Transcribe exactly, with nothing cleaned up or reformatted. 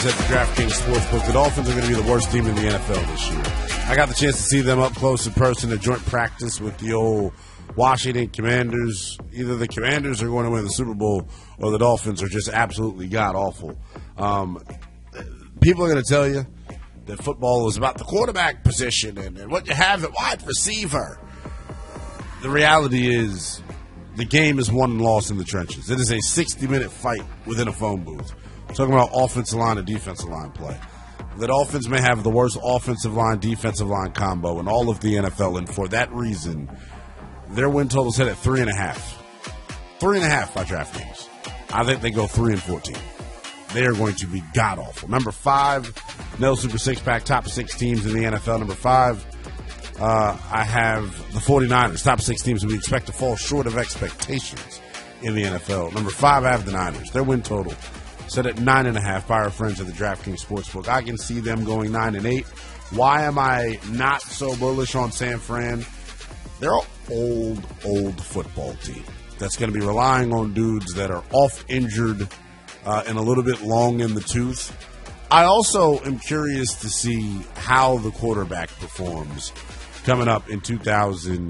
At the DraftKings Sportsbook, the Dolphins are going to be the worst team in the N F L this year. I got the chance to see them up close in person at joint practice with the old Washington Commanders. Either the Commanders are going to win the Super Bowl or the Dolphins are just absolutely god-awful. Um, people are going to tell you that football is about the quarterback position and, and what you have at wide receiver. The reality is the game is won and lost in the trenches. It is a sixty-minute fight within a phone booth. Talking about offensive line and defensive line play. The Dolphins may have the worst offensive line, defensive line combo in all of the N F L, and for that reason, their win total set at three and a half. Three and a half by DraftKings. I think they go three and fourteen. They are going to be god-awful. Number five, no Super Six-Pack, top six teams in the N F L. Number five, uh, I have the 49ers, top six teams that we expect to fall short of expectations in the N F L. Number five, I have the Niners. Their win total set at nine and a half by our friends at the DraftKings Sportsbook. I can see them going nine and eight. Why am I not so bullish on San Fran? They're an old, old football team that's going to be relying on dudes that are oft injured uh, and a little bit long in the tooth. I also am curious to see how the quarterback performs coming up in two thousand